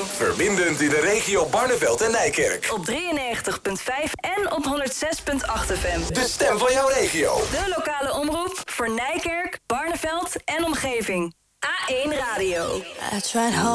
Verbindend in de regio Barneveld en Nijkerk. Op 93.5 en op 106.8 FM. De stem van jouw regio. De lokale omroep voor Nijkerk, Barneveld en omgeving. A1 Radio.